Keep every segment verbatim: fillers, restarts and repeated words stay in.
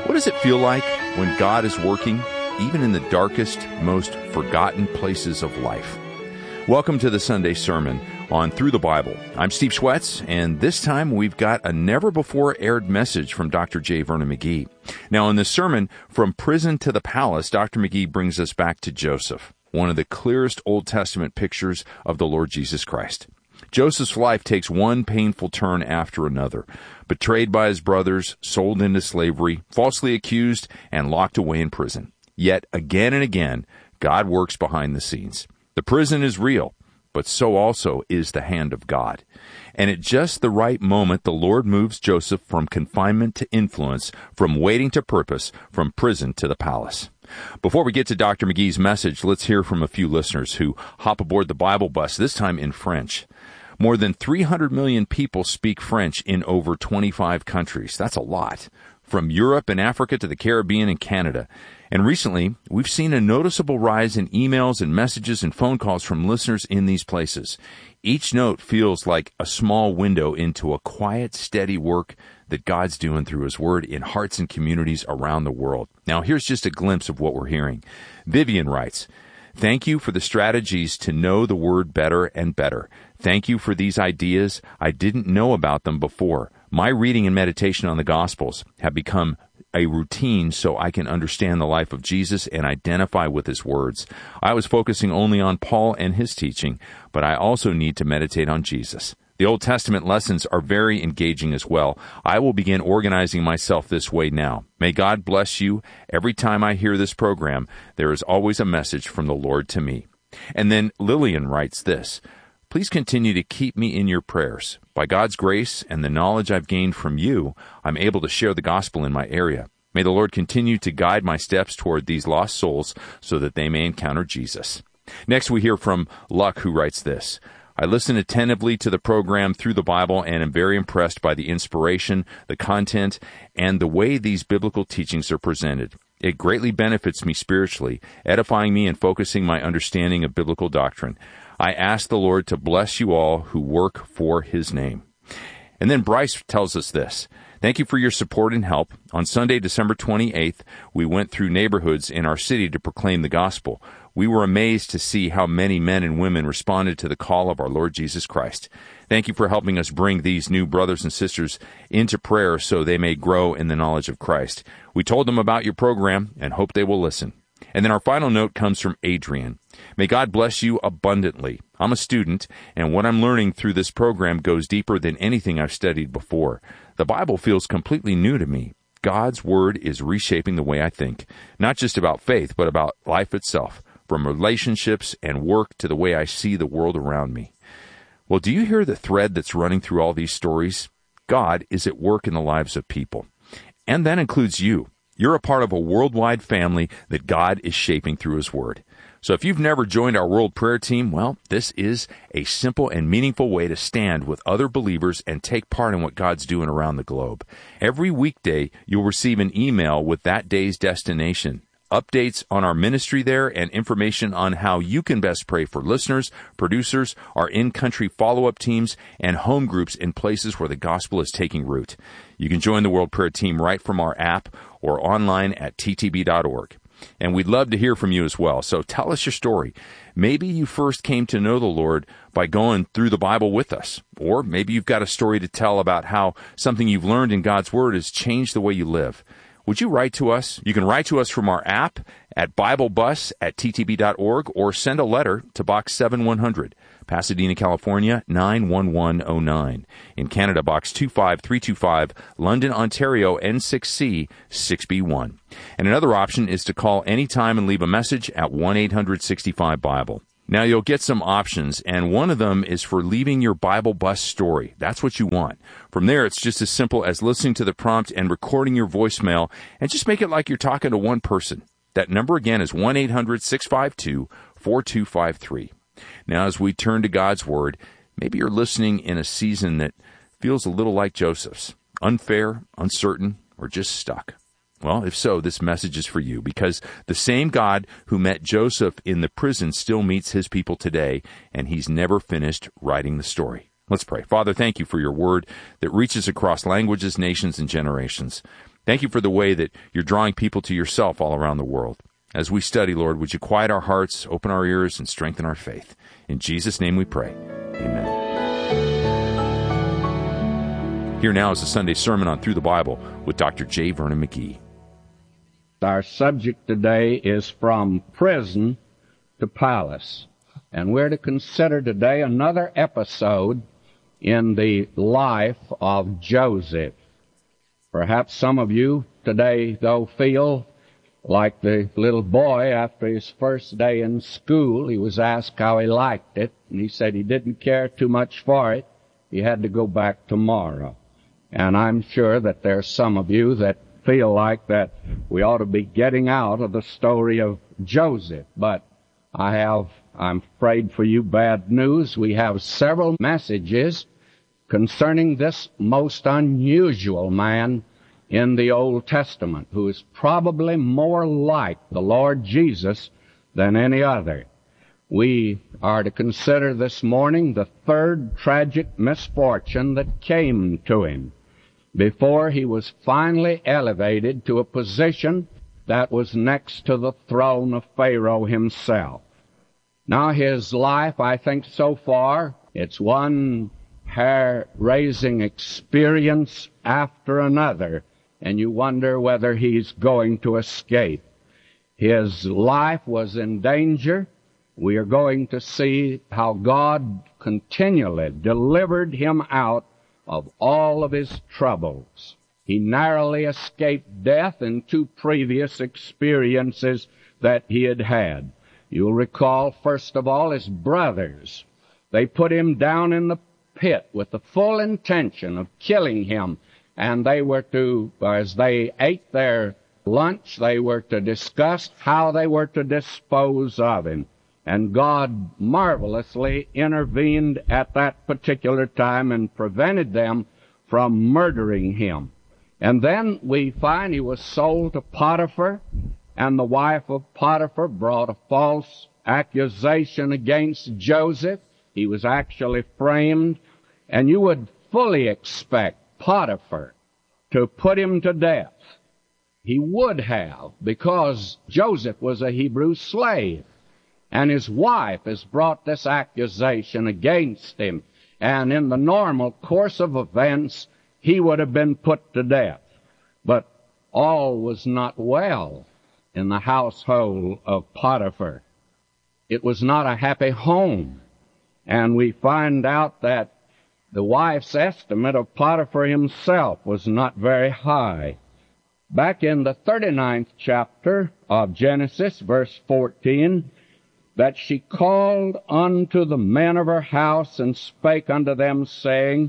What does it feel like when God is working, even in the darkest, most forgotten places of life? Welcome to the Sunday Sermon on Through the Bible. I'm Steve Schwetz, and this time we've got a never-before-aired message from Doctor J. Vernon McGee. Now, in this sermon, From Prison to the Palace, Doctor McGee brings us back to Joseph, one of the clearest Old Testament pictures of the Lord Jesus Christ. Joseph's life takes one painful turn after another. Betrayed by his brothers, sold into slavery, falsely accused, and locked away in prison. Yet, again and again, God works behind the scenes. The prison is real, but so also is the hand of God. And at just the right moment, the Lord moves Joseph from confinement to influence, from waiting to purpose, from prison to the palace. Before we get to Doctor McGee's message, let's hear from a few listeners who hop aboard the Bible bus, this time in French. More than three hundred million people speak French in over twenty-five countries. That's a lot. From Europe and Africa to the Caribbean and Canada. And recently, we've seen a noticeable rise in emails and messages and phone calls from listeners in these places. Each note feels like a small window into a quiet, steady work that God's doing through His Word in hearts and communities around the world. Now, here's just a glimpse of what we're hearing. Vivian writes, "Thank you for the strategies to know the Word better and better. Thank you for these ideas. I didn't know about them before. My reading and meditation on the Gospels have become a routine so I can understand the life of Jesus and identify with His words. I was focusing only on Paul and his teaching, but I also need to meditate on Jesus. The Old Testament lessons are very engaging as well. I will begin organizing myself this way now. May God bless you. Every time I hear this program, there is always a message from the Lord to me." And then Lillian writes this, "Please continue to keep me in your prayers. By God's grace and the knowledge I've gained from you, I'm able to share the gospel in my area. May the Lord continue to guide my steps toward these lost souls so that they may encounter Jesus." Next, we hear from Luck, who writes this, "I listen attentively to the program Through the Bible and am very impressed by the inspiration, the content, and the way these biblical teachings are presented. It greatly benefits me spiritually, edifying me and focusing my understanding of biblical doctrine. I ask the Lord to bless you all who work for His name." And then Bryce tells us this, "Thank you for your support and help. On Sunday, December twenty-eighth, we went through neighborhoods in our city to proclaim the gospel. We were amazed to see how many men and women responded to the call of our Lord Jesus Christ. Thank you for helping us bring these new brothers and sisters into prayer so they may grow in the knowledge of Christ. We told them about your program and hope they will listen." And then our final note comes from Adrian. "May God bless you abundantly. I'm a student, and what I'm learning through this program goes deeper than anything I've studied before. The Bible feels completely new to me. God's Word is reshaping the way I think, not just about faith, but about life itself, from relationships and work to the way I see the world around me." Well, do you hear the thread that's running through all these stories? God is at work in the lives of people. And that includes you. You're a part of a worldwide family that God is shaping through His Word. So if you've never joined our World Prayer Team, well, this is a simple and meaningful way to stand with other believers and take part in what God's doing around the globe. Every weekday, you'll receive an email with that day's destination, updates on our ministry there, and information on how you can best pray for listeners, producers, our in-country follow-up teams, and home groups in places where the gospel is taking root. You can join the World Prayer Team right from our app or online at t t b dot org. And we'd love to hear from you as well, so tell us your story. Maybe you first came to know the Lord by going through the Bible with us, or maybe you've got a story to tell about how something you've learned in God's Word has changed the way you live. Would you write to us? You can write to us from our app at biblebus at t t b dot org or send a letter to Box seven one hundred, Pasadena, California, nine one one oh nine. In Canada, Box two five three two five, London, Ontario, N six C six B one. And another option is to call anytime and leave a message at one eight hundred sixty-five Bible. Now, you'll get some options, and one of them is for leaving your Bible bus story. That's what you want. From there, it's just as simple as listening to the prompt and recording your voicemail, and just make it like you're talking to one person. That number again is one eight hundred six five two four two five three. Now, as we turn to God's Word, maybe you're listening in a season that feels a little like Joseph's, unfair, uncertain, or just stuck. Well, if so, this message is for you, because the same God who met Joseph in the prison still meets His people today, and He's never finished writing the story. Let's pray. Father, thank you for your Word that reaches across languages, nations, and generations. Thank you for the way that you're drawing people to yourself all around the world. As we study, Lord, would you quiet our hearts, open our ears, and strengthen our faith? In Jesus' name we pray. Amen. Here now is a Sunday sermon on Through the Bible with Doctor J. Vernon McGee. Our subject today is From Prison to Palace. And we're to consider today another episode in the life of Joseph. Perhaps some of you today, though, feel like the little boy after his first day in school. He was asked how he liked it, and he said he didn't care too much for it. He had to go back tomorrow. And I'm sure that there's some of you that feel like that we ought to be getting out of the story of Joseph. But I have, I'm afraid for you, bad news. We have several messages concerning this most unusual man in the Old Testament, who is probably more like the Lord Jesus than any other. We are to consider this morning the third tragic misfortune that came to him before he was finally elevated to a position that was next to the throne of Pharaoh himself. Now his life, I think so far, it's one hair-raising experience after another, and you wonder whether he's going to escape. His life was in danger. We are going to see how God continually delivered him out of all of his troubles. He narrowly escaped death in two previous experiences that he had had. You'll recall, first of all, his brothers. They put him down in the pit with the full intention of killing him, and they were to, as they ate their lunch, they were to discuss how they were to dispose of him. And God marvelously intervened at that particular time and prevented them from murdering him. And then we find he was sold to Potiphar, and the wife of Potiphar brought a false accusation against Joseph. He was actually framed, and you would fully expect Potiphar to put him to death. He would have, because Joseph was a Hebrew slave. And his wife has brought this accusation against him. And in the normal course of events, he would have been put to death. But all was not well in the household of Potiphar. It was not a happy home. And we find out that the wife's estimate of Potiphar himself was not very high. Back in the thirty-ninth chapter of Genesis, verse fourteen, that she called unto the men of her house, and spake unto them, saying,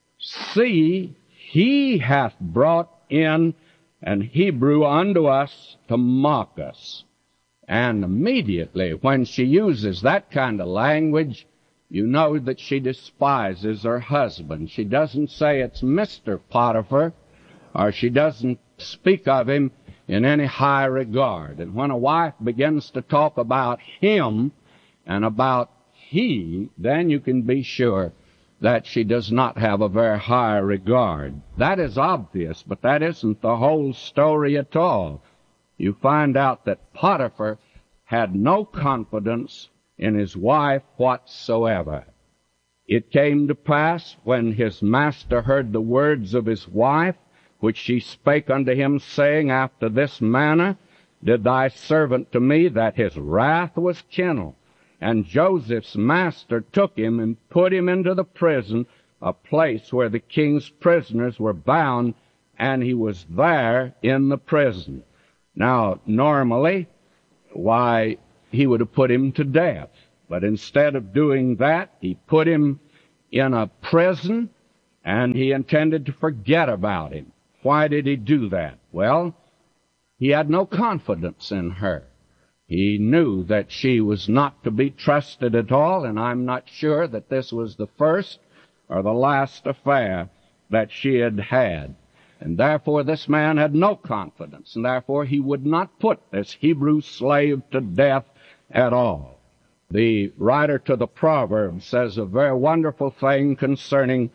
See, he hath brought in an Hebrew unto us to mock us. And immediately when she uses that kind of language, you know that she despises her husband. She doesn't say it's Mister Potiphar, or she doesn't speak of him in any high regard. And when a wife begins to talk about him and about he, then you can be sure that she does not have a very high regard. That is obvious, but that isn't the whole story at all. You find out that Potiphar had no confidence in his wife whatsoever. It came to pass, when his master heard the words of his wife, which she spake unto him, saying, After this manner did thy servant to me, that his wrath was kindled. And Joseph's master took him and put him into the prison, a place where the king's prisoners were bound, and he was there in the prison. Now, normally, why, he would have put him to death. But instead of doing that, he put him in a prison, and he intended to forget about him. Why did he do that? Well, he had no confidence in her. He knew that she was not to be trusted at all, and I'm not sure that this was the first or the last affair that she had had. And therefore this man had no confidence, and therefore he would not put this Hebrew slave to death at all. The writer to the Proverbs says a very wonderful thing concerning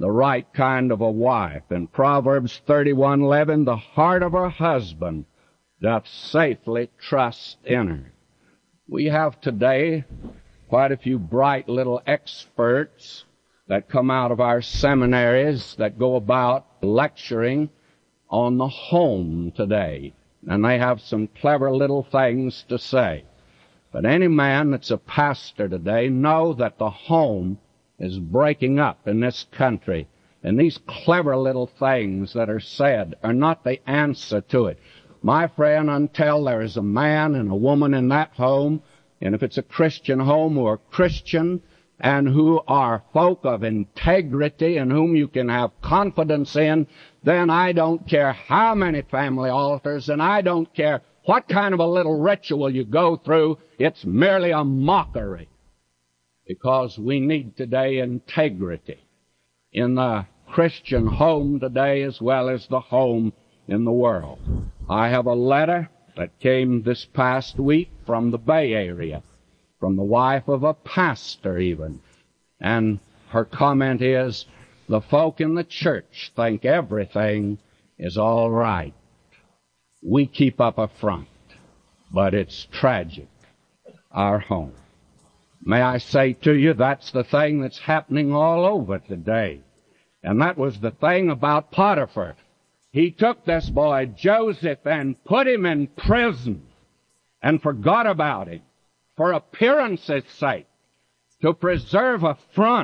the right kind of a wife. In Proverbs thirty-one eleven, the heart of her husband doth safely trust in her. We have today quite a few bright little experts that come out of our seminaries that go about lecturing on the home today. And they have some clever little things to say. But any man that's a pastor today know that the home is breaking up in this country. And these clever little things that are said are not the answer to it. My friend, until there is a man and a woman in that home, and if it's a Christian home, who are Christian and who are folk of integrity and whom you can have confidence in, then I don't care how many family altars and I don't care what kind of a little ritual you go through, it's merely a mockery. Because we need today integrity in the Christian home today as well as the home in the world. I have a letter that came this past week from the Bay Area, from the wife of a pastor even. And her comment is, the folk in the church think everything is all right. We keep up a front, but it's tragic, our home. May I say to you, that's the thing that's happening all over today. And that was the thing about Potiphar. He took this boy, Joseph, and put him in prison and forgot about him for appearance's sake, to preserve a front.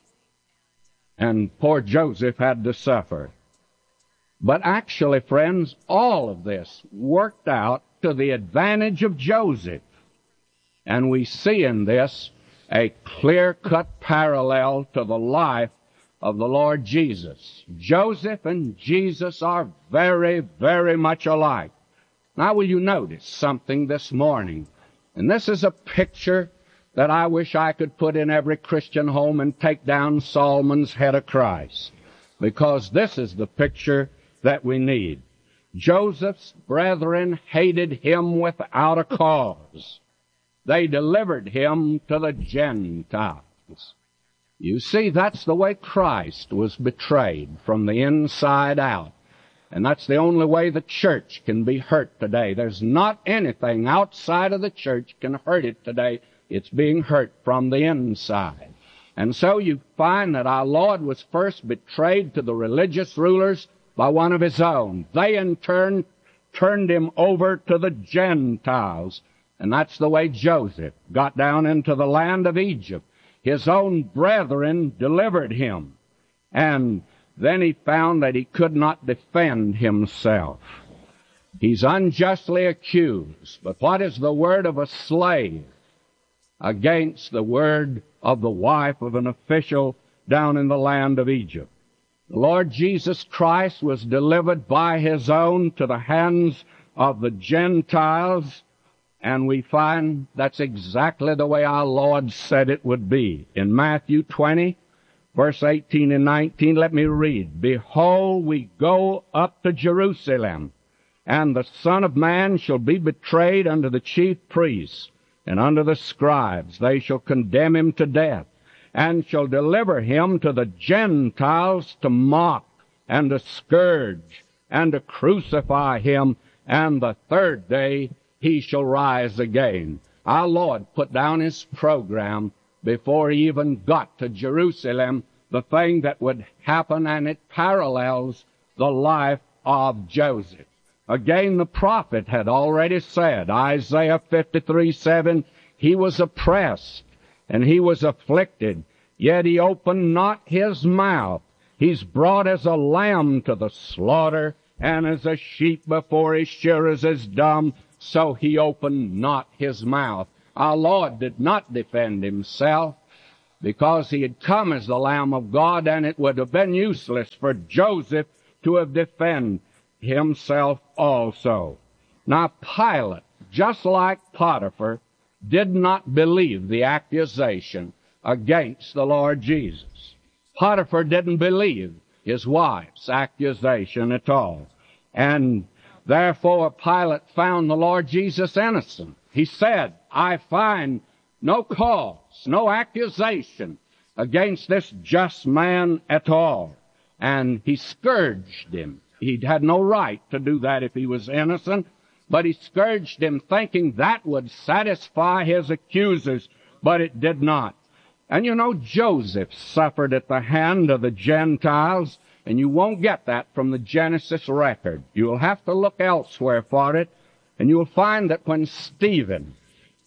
And poor Joseph had to suffer. But actually, friends, all of this worked out to the advantage of Joseph. And we see in this a clear-cut parallel to the life of the Lord Jesus. Joseph and Jesus are very, very much alike. Now, will you notice something this morning? And this is a picture that I wish I could put in every Christian home and take down Solomon's head of Christ. Because this is the picture that we need. Joseph's brethren hated him without a cause. They delivered him to the Gentiles. You see, that's the way Christ was betrayed, from the inside out. And that's the only way the church can be hurt today. There's not anything outside of the church can hurt it today. It's being hurt from the inside. And so you find that our Lord was first betrayed to the religious rulers by one of his own. They in turn turned him over to the Gentiles. And that's the way Joseph got down into the land of Egypt. His own brethren delivered him. And then he found that he could not defend himself. He's unjustly accused. But what is the word of a slave against the word of the wife of an official down in the land of Egypt? The Lord Jesus Christ was delivered by his own to the hands of the Gentiles, and we find that's exactly the way our Lord said it would be. In Matthew twenty, verse eighteen and nineteen, let me read. Behold, we go up to Jerusalem, and the Son of Man shall be betrayed unto the chief priests and unto the scribes. They shall condemn him to death, and shall deliver him to the Gentiles to mock and to scourge and to crucify him, and the third day he shall rise again. Our Lord put down his program before he even got to Jerusalem, the thing that would happen, and it parallels the life of Joseph. Again, the prophet had already said, Isaiah fifty-three seven, he was oppressed and he was afflicted, yet he opened not his mouth. He's brought as a lamb to the slaughter, and as a sheep before his shearers is dumb, so he opened not his mouth. Our Lord did not defend himself, because he had come as the Lamb of God, and it would have been useless for Joseph to have defended himself also. Now, Pilate, just like Potiphar, did not believe the accusation against the Lord Jesus. Potiphar didn't believe his wife's accusation at all. And therefore, Pilate found the Lord Jesus innocent. He said, I find no cause, no accusation against this just man at all. And he scourged him. He had no right to do that if he was innocent, but he scourged him thinking that would satisfy his accusers, but it did not. And you know, Joseph suffered at the hand of the Gentiles, and you won't get that from the Genesis record. You'll have to look elsewhere for it, and you'll find that when Stephen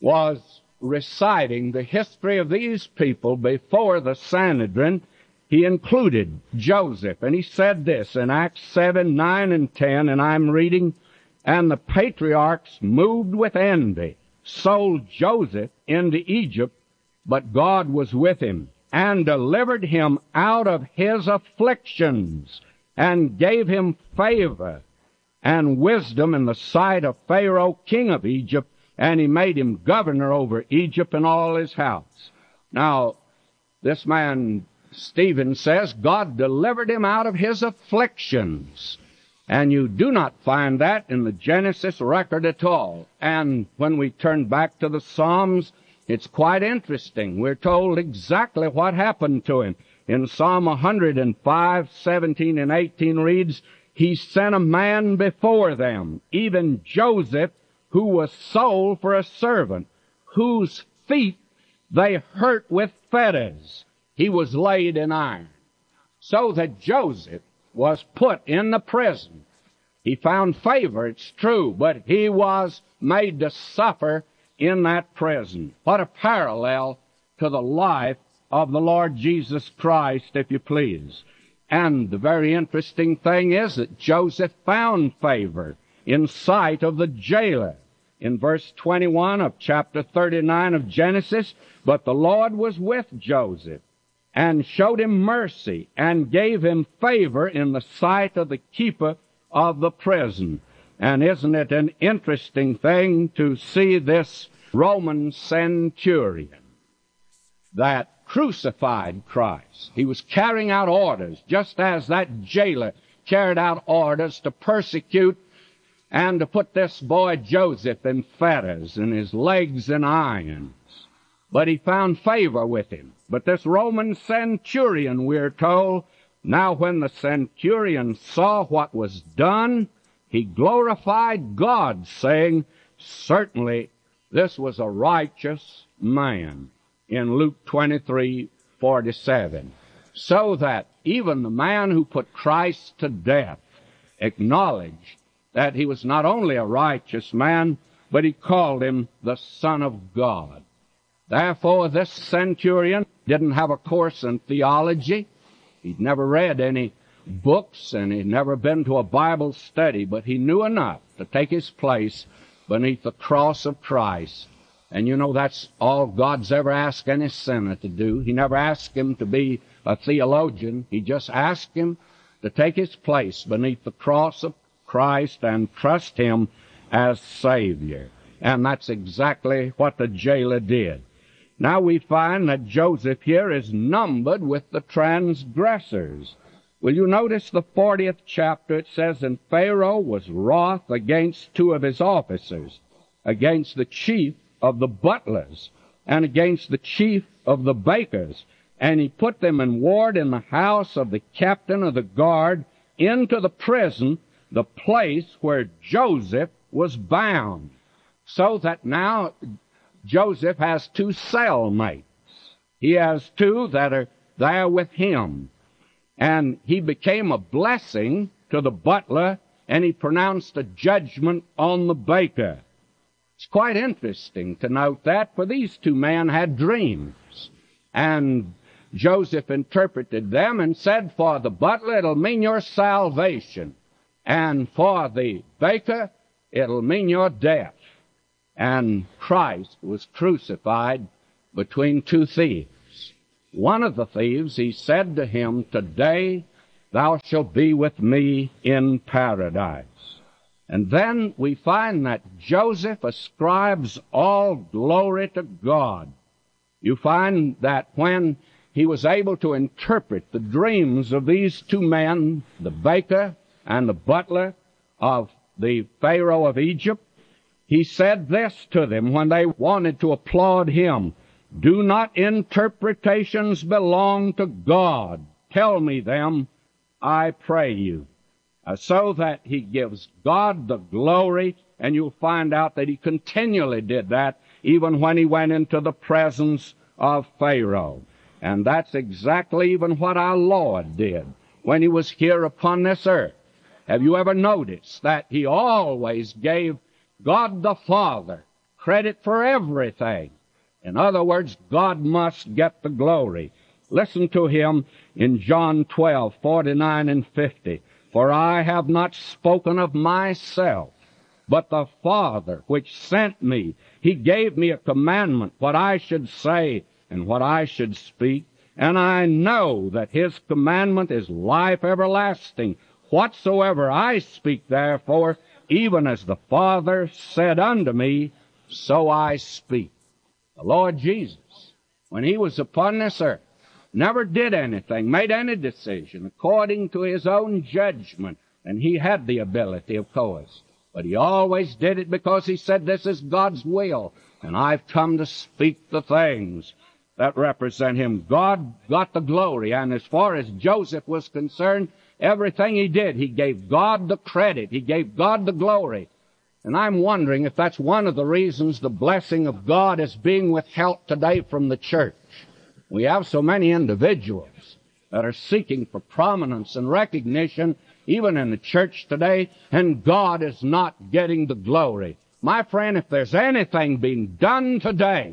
was reciting the history of these people before the Sanhedrin, he included Joseph. And he said this in Acts seven, nine, and ten, and I'm reading, "And the patriarchs, moved with envy, sold Joseph into Egypt, but God was with him, and delivered him out of his afflictions, and gave him favor and wisdom in the sight of Pharaoh, king of Egypt, and he made him governor over Egypt and all his house." Now, this man, Stephen, says God delivered him out of his afflictions. And you do not find that in the Genesis record at all. And when we turn back to the Psalms, it's quite interesting. We're told exactly what happened to him. In Psalm one hundred five, seventeen and eighteen reads, "He sent a man before them, even Joseph, who was sold for a servant, whose feet they hurt with fetters. He was laid in iron." So that Joseph was put in the prison. He found favor, it's true, but he was made to suffer in that prison. What a parallel to the life of the Lord Jesus Christ, if you please. And the very interesting thing is that Joseph found favor in sight of the jailer. In verse twenty-one of chapter thirty-nine of Genesis, "But the Lord was with Joseph, and showed him mercy, and gave him favor in the sight of the keeper of the prison." And isn't it an interesting thing to see this Roman centurion that crucified Christ? He was carrying out orders, just as that jailer carried out orders to persecute and to put this boy Joseph in fetters and his legs in irons. But he found favor with him. But this Roman centurion, we're told, now when the centurion saw what was done, he glorified God, saying, "Certainly this was a righteous man," in Luke twenty-three, forty-seven. So that even the man who put Christ to death acknowledged that he was not only a righteous man, but he called him the Son of God. Therefore, this centurion didn't have a course in theology. He'd never read any books, and he'd never been to a Bible study, but he knew enough to take his place beneath the cross of Christ. And you know, that's all God's ever asked any sinner to do. He never asked him to be a theologian. He just asked him to take his place beneath the cross of Christ and trust him as Savior. And that's exactly what the jailer did. Now we find that Joseph here is numbered with the transgressors. Will you notice the fortieth chapter? It says, "And Pharaoh was wroth against two of his officers, against the chief of the butlers, and against the chief of the bakers. And he put them in ward in the house of the captain of the guard, into the prison, the place where Joseph was bound." So that now Joseph has two cellmates. He has two that are there with him. And he became a blessing to the butler, and he pronounced a judgment on the baker. It's quite interesting to note that, for these two men had dreams. And Joseph interpreted them and said, "For the butler, it'll mean your salvation. And for the baker, it'll mean your death." And Christ was crucified between two thieves. One of the thieves, he said to him, "Today thou shalt be with me in paradise." And then we find that Joseph ascribes all glory to God. You find that when he was able to interpret the dreams of these two men, the baker and the butler of the Pharaoh of Egypt, he said this to them when they wanted to applaud him. Do not interpretations belong to God? Tell me them, I pray you. Uh, so that he gives God the glory, and you'll find out that he continually did that even when he went into the presence of Pharaoh. And that's exactly even what our Lord did when he was here upon this earth. Have you ever noticed that he always gave God the Father credit for everything? In other words, God must get the glory. Listen to him in John twelve, forty-nine and fifty. For I have not spoken of myself, but the Father which sent me, he gave me a commandment, what I should say and what I should speak. And I know that his commandment is life everlasting. Whatsoever I speak, therefore, even as the Father said unto me, so I speak. The Lord Jesus, when he was upon this earth, never did anything, made any decision according to his own judgment. And he had the ability, of course. But he always did it because he said, this is God's will, and I've come to speak the things that represent him. God got the glory, and as far as Joseph was concerned, everything he did, he gave God the credit. He gave God the glory. And I'm wondering if that's one of the reasons the blessing of God is being withheld today from the church. We have so many individuals that are seeking for prominence and recognition, even in the church today, and God is not getting the glory. My friend, if there's anything being done today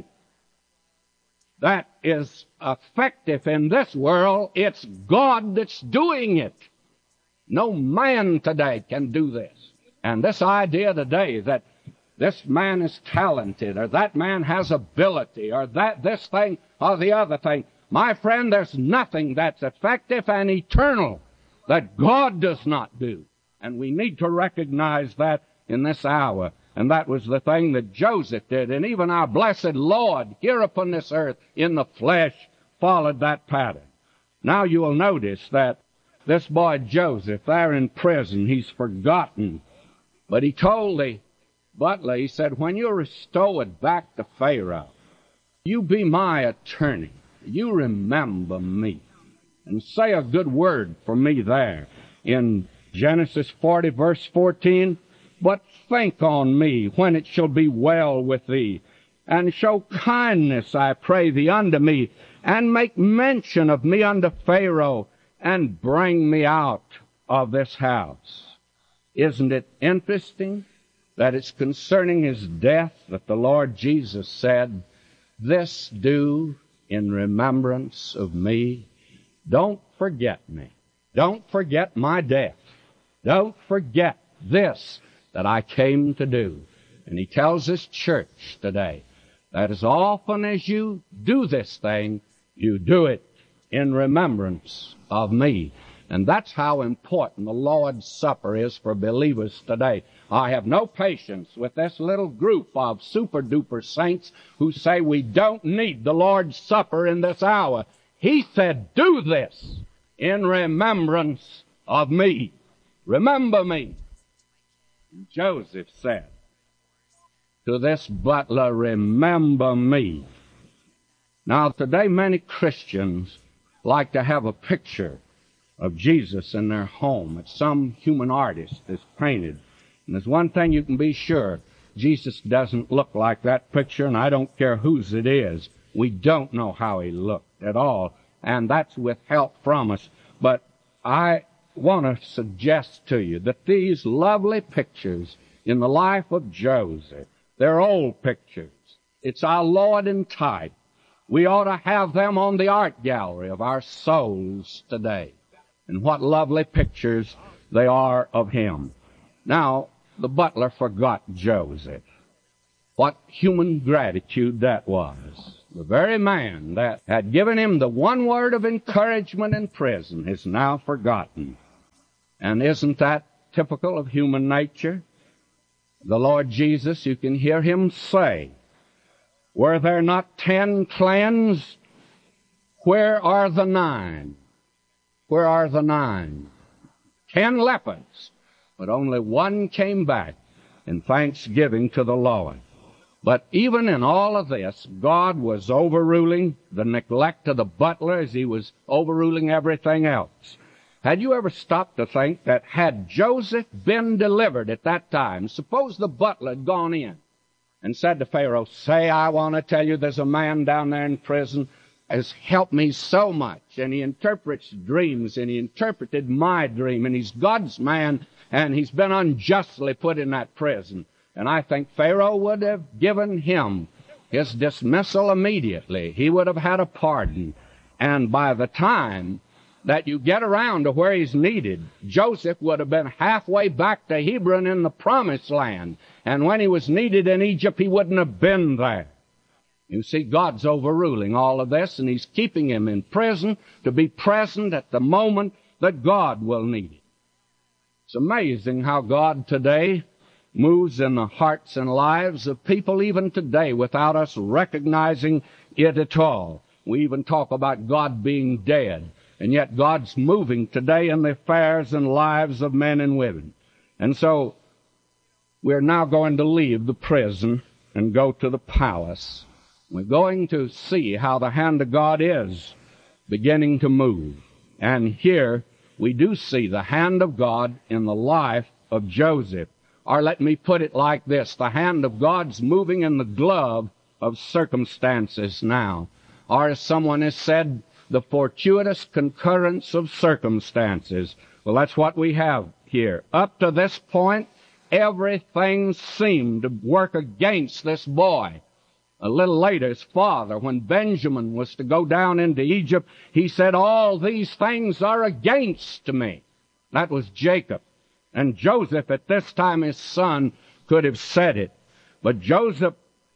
that is effective in this world, it's God that's doing it. No man today can do this. And this idea today that this man is talented, or that man has ability, or that this thing or the other thing, my friend, there's nothing that's effective and eternal that God does not do. And we need to recognize that in this hour. And that was the thing that Joseph did. And even our blessed Lord here upon this earth in the flesh followed that pattern. Now you will notice that this boy Joseph there in prison, he's forgotten. But he told the butler, he said, when you're restored back to Pharaoh, you be my attorney. You remember me. And say a good word for me there in Genesis forty, verse fourteen. But think on me when it shall be well with thee, and show kindness, I pray thee, unto me, and make mention of me unto Pharaoh, and bring me out of this house. Isn't it interesting that it's concerning his death that the Lord Jesus said, this do in remembrance of me? Don't forget me. Don't forget my death. Don't forget this that I came to do. And he tells this church today that as often as you do this thing, you do it in remembrance of me. And that's how important the Lord's Supper is for believers today. I have no patience with this little group of super-duper saints who say we don't need the Lord's Supper in this hour. He said, do this in remembrance of me. Remember me. Joseph said to this butler, remember me. Now, today many Christians like to have a picture of Jesus in their home that some human artist has painted. And there's one thing you can be sure, Jesus doesn't look like that picture, and I don't care whose it is. We don't know how he looked at all, and that's withheld from us. But I want to suggest to you that these lovely pictures in the life of Joseph, they're old pictures. It's our Lord in type. We ought to have them on the art gallery of our souls today. And what lovely pictures they are of him. Now, the butler forgot Joseph. What human gratitude that was. The very man that had given him the one word of encouragement in prison is now forgotten. And isn't that typical of human nature? The Lord Jesus, you can hear him say, were there not ten cleansed? Where are the nine? Where are the nine? Ten lepers, but only one came back in thanksgiving to the Lord. But even in all of this, God was overruling the neglect of the butler as he was overruling everything else. Had you ever stopped to think that had Joseph been delivered at that time, suppose the butler had gone in and said to Pharaoh, say, I want to tell you there's a man down there in prison has helped me so much, and he interprets dreams, and he interpreted my dream, and he's God's man, and he's been unjustly put in that prison. And I think Pharaoh would have given him his dismissal immediately. He would have had a pardon. And by the time that you get around to where he's needed, Joseph would have been halfway back to Hebron in the Promised Land. And when he was needed in Egypt, he wouldn't have been there. You see, God's overruling all of this, and he's keeping him in prison to be present at the moment that God will need it. It's amazing how God today moves in the hearts and lives of people even today without us recognizing it at all. We even talk about God being dead, and yet God's moving today in the affairs and lives of men and women. And so we're now going to leave the prison and go to the palace. We're going to see how the hand of God is beginning to move. And here we do see the hand of God in the life of Joseph. Or let me put it like this, the hand of God's moving in the glove of circumstances now. Or as someone has said, the fortuitous concurrence of circumstances. Well, that's what we have here. Up to this point, everything seemed to work against this boy. A little later, his father, when Benjamin was to go down into Egypt, he said, all these things are against me. That was Jacob. And Joseph, at this time, his son, could have said it. But Joseph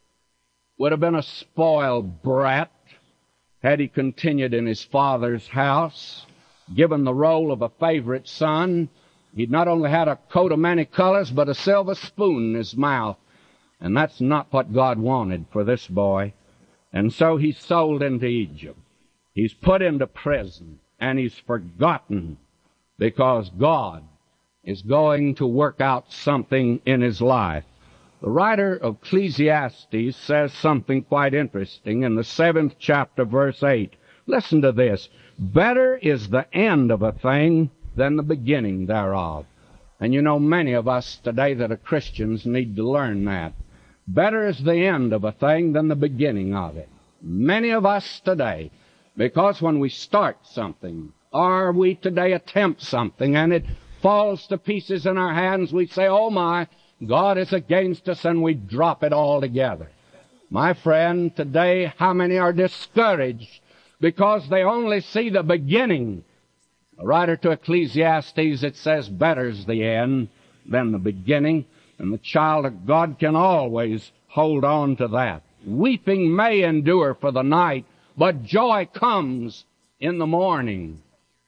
would have been a spoiled brat had he continued in his father's house, given the role of a favorite son. He'd not only had a coat of many colors, but a silver spoon in his mouth. And that's not what God wanted for this boy. And so he's sold into Egypt. He's put into prison, and he's forgotten because God is going to work out something in his life. The writer of Ecclesiastes says something quite interesting in the seventh chapter, verse eight. Listen to this. Better is the end of a thing than the beginning thereof. And you know, many of us today that are Christians need to learn that. Better is the end of a thing than the beginning of it. Many of us today, because when we start something, or we today attempt something, and it falls to pieces in our hands, we say, oh my, God is against us, and we drop it all together. My friend, today, how many are discouraged because they only see the beginning? The writer to Ecclesiastes, it says, better's the end than the beginning, and the child of God can always hold on to that. Weeping may endure for the night, but joy comes in the morning.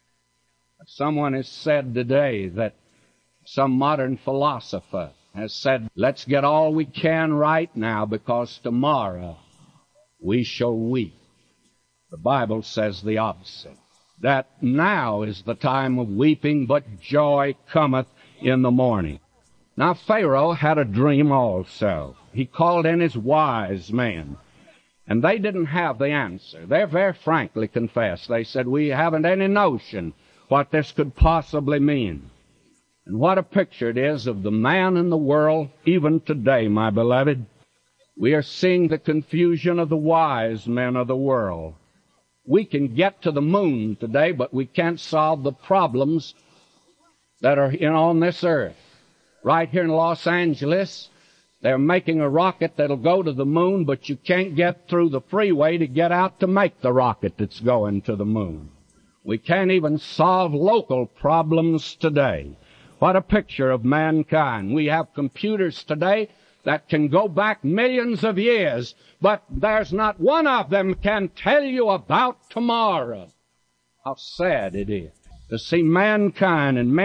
Someone has said today that some modern philosopher has said, let's get all we can right now because tomorrow we shall weep. The Bible says the opposite, that now is the time of weeping, but joy cometh in the morning. Now Pharaoh had a dream also. He called in his wise men, and they didn't have the answer. They very frankly confessed. They said, we haven't any notion what this could possibly mean. And what a picture it is of the man in the world, even today, my beloved. We are seeing the confusion of the wise men of the world. We can get to the moon today, but we can't solve the problems that are in, on this earth. Right here in Los Angeles, they're making a rocket that'll go to the moon, but you can't get through the freeway to get out to make the rocket that's going to the moon. We can't even solve local problems today. What a picture of mankind. We have computers today that can go back millions of years, but there's not one of them can tell you about tomorrow. How sad it is to see mankind and